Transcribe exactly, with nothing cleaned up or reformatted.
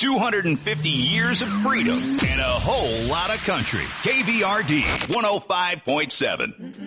two hundred fifty years of freedom and a whole lot of country. K B R D one oh five point seven.